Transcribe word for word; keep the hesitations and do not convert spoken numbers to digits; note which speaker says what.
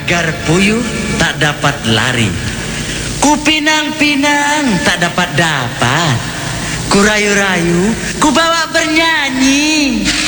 Speaker 1: agar puyuh tak dapat lari. Ku pinang-pinang tak dapat-dapat. Ku rayu-rayu, ku bawa bernyanyi.